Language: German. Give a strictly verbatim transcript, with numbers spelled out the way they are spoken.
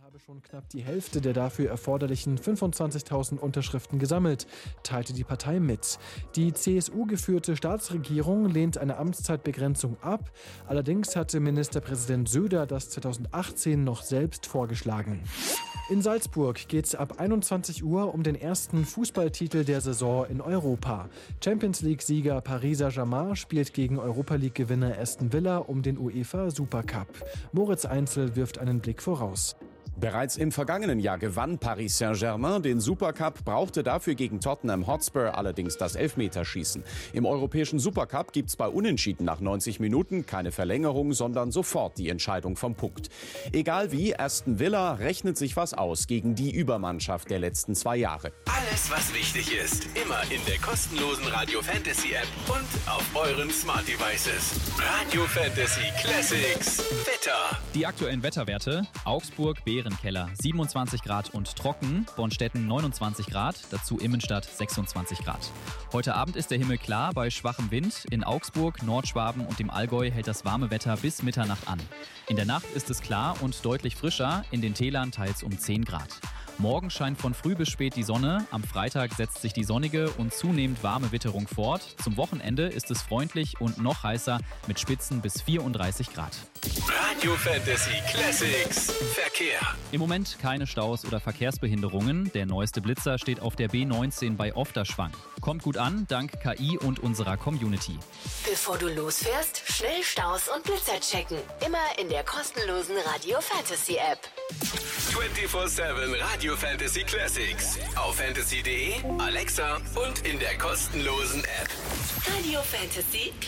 habe schon knapp die Hälfte der dafür erforderlichen fünfundzwanzigtausend Unterschriften gesammelt, teilte die Partei mit. Die C S U-geführte Staatsregierung lehnt eine Amtszeitbegrenzung ab. Allerdings hatte Ministerpräsident Söder das zweitausendachtzehn noch selbst vorgeschlagen. In Salzburg geht es ab einundzwanzig Uhr um den ersten Fußballtitel der Saison in Europa. Champions-League-Sieger Paris Saint-Germain spielt gegen Europa-League-Gewinner Aston Villa um den UEFA Supercup. Moritz Einzel wirft einen Blick voraus. Bereits im vergangenen Jahr gewann Paris Saint-Germain den Supercup, brauchte dafür gegen Tottenham Hotspur allerdings das Elfmeterschießen. Im europäischen Supercup gibt's bei Unentschieden nach neunzig Minuten keine Verlängerung, sondern sofort die Entscheidung vom Punkt. Egal wie, Aston Villa rechnet sich was aus gegen die Übermannschaft der letzten zwei Jahre. Alles, was wichtig ist, immer in der kostenlosen Radio Fantasy App und auf euren Smart Devices. Radio Fantasy Classics Wetter. Die aktuellen Wetterwerte: Augsburg, Bärenkeller siebenundzwanzig Grad und trocken, Bornstetten neunundzwanzig Grad, dazu Immenstadt sechsundzwanzig Grad. Heute Abend ist der Himmel klar bei schwachem Wind. In Augsburg, Nordschwaben und dem Allgäu hält das warme Wetter bis Mitternacht an. In der Nacht ist es klar und deutlich frischer, in den Tälern teils um zehn Grad. Morgen scheint von früh bis spät die Sonne. Am Freitag setzt sich die sonnige und zunehmend warme Witterung fort. Zum Wochenende ist es freundlich und noch heißer mit Spitzen bis vierunddreißig Grad. Radio Fantasy Classics Verkehr. Im Moment keine Staus oder Verkehrsbehinderungen. Der neueste Blitzer steht auf der B neunzehn bei Ofterschwang. Kommt gut an, dank K I und unserer Community. Bevor du losfährst, schnell Staus und Blitzer checken. Immer in der kostenlosen Radio Fantasy App. vierundzwanzig sieben Radio Fantasy Classics. Auf fantasy punkt de, Alexa und in der kostenlosen App. Radio Fantasy